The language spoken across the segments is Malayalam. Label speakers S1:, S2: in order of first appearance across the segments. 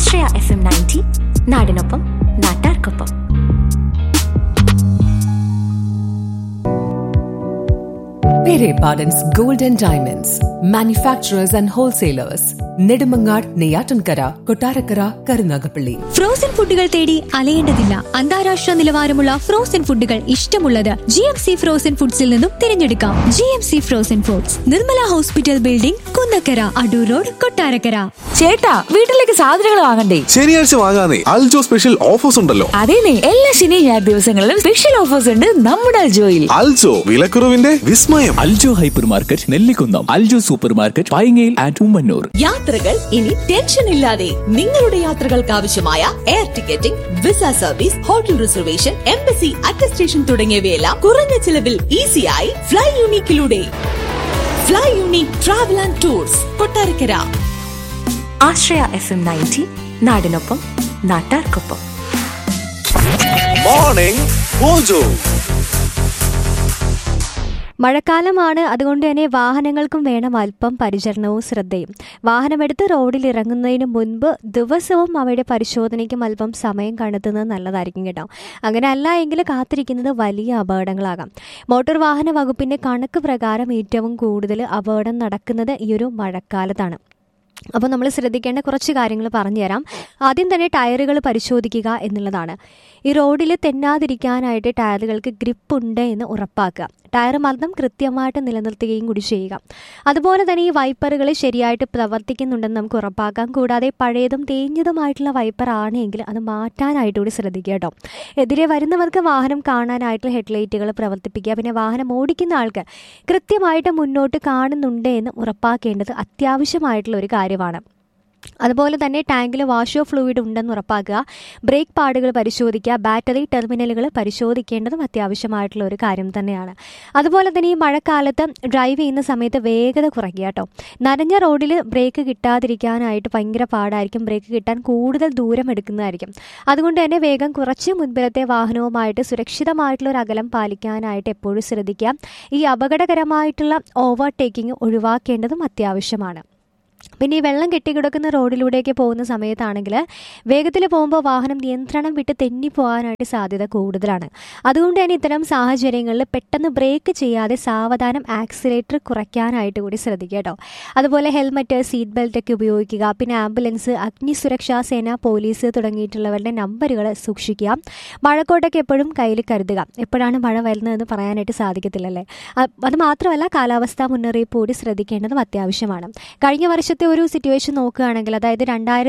S1: ആശ്രയ FM 90 നാടിനൊപ്പം നാട്ടാർക്കൊപ്പം.
S2: Pere Pardon's Gold and Diamonds, manufacturers and wholesalers. Nedumangad, Neyyattinkara, Kottarakkara, Karunagappally.
S3: Frozen ഫുഡുകൾ തേടി അലയേണ്ടതില്ല. അന്താരാഷ്ട്ര നിലവാരമുള്ള ഫ്രോസൺ ഫുഡുകൾ ഇഷ്ടമുള്ളത് GMC ഫ്രോസൺ ഫുഡ്സിൽ നിന്നും തിരഞ്ഞെടുക്കാം. GMC frozen foods, Nirmala hospital building, Kunnakkara, Adoor road, Kottarakkara.
S4: ചേട്ടാ, വീട്ടിലേക്ക് സാധനങ്ങൾ വാങ്ങണ്ടേ?
S5: ശനിയാഴ്ച വാങ്ങാനേ അൽജോ സ്പെഷ്യൽ ഓഫേഴ്സ് ഉണ്ടല്ലോ.
S4: അതേനെ, എല്ലാ ശനി ഞായർ ദിവസങ്ങളിലും സ്പെഷ്യൽ ഓഫേഴ്സ് ഉണ്ട് നമ്മുടെ അൽജോയിൽ.
S5: അൽജോ, വിലക്കുറവിന്റെ വിസ്മയം.
S6: Aljo hyper market, Nellikunnam. Aljo super market, പൈങ്ങയിൽ and Ummannoor.
S7: യാത്രകൾ ഇനി ടെൻഷൻ ഇല്ലാതെ. നിങ്ങളുടെ യാത്രകൾക്ക് ആവശ്യമായ air ticketing, visa service, hotel reservation, embassy attestation തുടങ്ങിയവയെല്ലാം കുറഞ്ഞ ചിലവിൽ ഈസിയായി fly യൂണിക്കിലൂടെ. Fly unique travel and tours, Kottarakkara.
S1: Ashraya FM 90 നാടിനൊപ്പം നാട്ടാർക്കൊപ്പം.
S5: Morning mojo.
S3: മഴക്കാലമാണ്, അതുകൊണ്ട് തന്നെ വാഹനങ്ങൾക്കും വേണം അല്പം പരിചരണവും ശ്രദ്ധയും. വാഹനമെടുത്ത് റോഡിൽ ഇറങ്ങുന്നതിന് മുൻപ് ദിവസവും അവയുടെ പരിശോധനയ്ക്കും അല്പം സമയം കണ്ടെത്തുന്നത് നല്ലതായിരിക്കും കേട്ടോ. അങ്ങനെ അല്ല എങ്കിൽ കാത്തിരിക്കുന്നത് വലിയ അപകടങ്ങളാകാം. മോട്ടോർ വാഹന വകുപ്പിൻ്റെ കണക്ക് പ്രകാരം ഏറ്റവും കൂടുതൽ അപകടം നടക്കുന്നത് ഈ ഒരു മഴക്കാലത്താണ്. അപ്പോൾ നമ്മൾ ശ്രദ്ധിക്കേണ്ട കുറച്ച് കാര്യങ്ങൾ പറഞ്ഞുതരാം. ആദ്യം തന്നെ ടയറുകൾ പരിശോധിക്കുക എന്നുള്ളതാണ്. ഈ റോഡിൽ തെന്നാതിരിക്കാനായിട്ട് ടയറുകൾക്ക് ഗ്രിപ്പ് ഉണ്ട് എന്ന് ഉറപ്പാക്കുക. ടയർ മർദ്ദം കൃത്യമായിട്ട് നിലനിർത്തുകയും കൂടി ചെയ്യുക. അതുപോലെ തന്നെ ഈ വൈപ്പറുകൾ ശരിയായിട്ട് പ്രവർത്തിക്കുന്നുണ്ടെന്ന് നമുക്ക് ഉറപ്പാക്കാം. കൂടാതെ പഴയതും തേഞ്ഞതുമായിട്ടുള്ള വൈപ്പർ ആണെങ്കിൽ അത് മാറ്റാനായിട്ട് കൂടി ശ്രദ്ധിക്കുക കേട്ടോ. എതിരെ വരുന്നവർക്ക് വാഹനം കാണാനായിട്ടുള്ള ഹെഡ്ലൈറ്റുകൾ പ്രവർത്തിപ്പിക്കുക. പിന്നെ വാഹനം ഓടിക്കുന്ന ആൾക്ക് കൃത്യമായിട്ട് മുന്നോട്ട് കാണുന്നുണ്ട് എന്ന് ഉറപ്പാക്കേണ്ടത് അത്യാവശ്യമായിട്ടുള്ള ഒരു കാര്യമാണ്. അതുപോലെ തന്നെ ടാങ്കിൽ വാഷോ ഫ്ലൂയിഡ് ഉണ്ടെന്ന് ഉറപ്പാക്കുക. ബ്രേക്ക് പാഡുകൾ പരിശോധിക്കുക. ബാറ്ററി ടെർമിനലുകൾ പരിശോധിക്കേണ്ടതും അത്യാവശ്യമായിട്ടുള്ള ഒരു കാര്യം തന്നെയാണ്. അതുപോലെ തന്നെ ഈ മഴക്കാലത്ത് ഡ്രൈവ് ചെയ്യുന്ന സമയത്ത് വേഗത കുറയ്ക്കുക കേട്ടോ. നനഞ്ഞ റോഡിൽ ബ്രേക്ക് കിട്ടാതിരിക്കാനായിട്ട് ഭയങ്കര പാടായിരിക്കും. ബ്രേക്ക് കിട്ടാൻ കൂടുതൽ ദൂരം എടുക്കുന്നതായിരിക്കും. അതുകൊണ്ട് തന്നെ വേഗം കുറച്ച് മുൻപിലത്തെ വാഹനവുമായിട്ട് സുരക്ഷിതമായിട്ടുള്ള ഒരു അകലം പാലിക്കാനായിട്ട് എപ്പോഴും ശ്രദ്ധിക്കുക. ഈ അപകടകരമായിട്ടുള്ള ഓവർടേക്കിംഗ് ഒഴിവാക്കേണ്ടതും അത്യാവശ്യമാണ്. പിന്നെ ഈ വെള്ളം കെട്ടിക്കിടക്കുന്ന റോഡിലൂടെയൊക്കെ പോകുന്ന സമയത്താണെങ്കിൽ വേഗത്തിൽ പോകുമ്പോൾ വാഹനം നിയന്ത്രണം വിട്ട് തെന്നിപ്പോകാനായിട്ട് സാധ്യത കൂടുതലാണ്. അതുകൊണ്ട് തന്നെ ഇത്തരം സാഹചര്യങ്ങളിൽ പെട്ടെന്ന് ബ്രേക്ക് ചെയ്യാതെ സാവധാനം ആക്സിലേറ്റർ കുറയ്ക്കാനായിട്ട് കൂടി ശ്രദ്ധിക്കുക കേട്ടോ. അതുപോലെ ഹെൽമറ്റ്, സീറ്റ് ബെൽറ്റൊക്കെ ഉപയോഗിക്കുക. പിന്നെ ആംബുലൻസ്, അഗ്നിസുരക്ഷാ സേന, പോലീസ് തുടങ്ങിയിട്ടുള്ളവരുടെ നമ്പറുകൾ സൂക്ഷിക്കുക. മഴക്കോട്ടൊക്കെ എപ്പോഴും കയ്യിൽ കരുതുക. എപ്പോഴാണ് മഴ വരുന്നതെന്ന് പറയാനായിട്ട് സാധിക്കത്തില്ലല്ലേ. അത് മാത്രമല്ല കാലാവസ്ഥാ മുന്നറിയിപ്പ് കൂടി ശ്രദ്ധിക്കേണ്ടതും അത്യാവശ്യമാണ്. കഴിഞ്ഞ വർഷത്തെ ഒരു സിറ്റുവേഷൻ നോക്കുകയാണെങ്കിൽ, അതായത്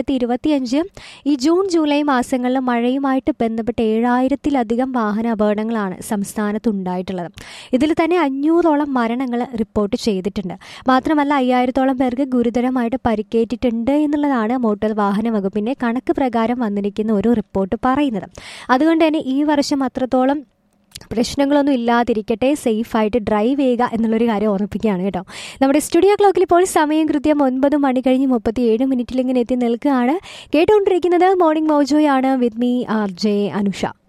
S3: 2025 ഈ ജൂൺ ജൂലൈ മാസങ്ങളിൽ മഴയുമായിട്ട് ബന്ധപ്പെട്ട് 7000-ലധികം വാഹന അപകടങ്ങളാണ് സംസ്ഥാനത്ത് ഉണ്ടായിട്ടുള്ളത്. ഇതിൽ തന്നെ 500ഓളം മരണങ്ങൾ റിപ്പോർട്ട് ചെയ്തിട്ടുണ്ട്. മാത്രമല്ല 5000-ഓളം പേർക്ക് ഗുരുതരമായിട്ട് പരിക്കേറ്റിട്ടുണ്ട് എന്നുള്ളതാണ് മോട്ടോർ വാഹന വകുപ്പിൻ്റെ കണക്ക് പ്രകാരം വന്നിരിക്കുന്ന ഒരു റിപ്പോർട്ട് പറയുന്നത്. അതുകൊണ്ട് തന്നെ ഈ വർഷം അത്രത്തോളം പ്രശ്നങ്ങളൊന്നും ഇല്ലാതിരിക്കട്ടെ, സേഫായിട്ട് ഡ്രൈവ് ചെയ്യുക എന്നുള്ളൊരു കാര്യം ഓർമ്മിപ്പിക്കുകയാണ് കേട്ടോ. നമ്മുടെ സ്റ്റുഡിയോ ക്ലോക്കിൽ ഇപ്പോൾ സമയം കൃത്യം 9:37 ഇങ്ങനെ എത്തി നിൽക്കുകയാണ്. കേട്ടുകൊണ്ടിരിക്കുന്നത് morning മോജോയാണ് with me RJ Anusha.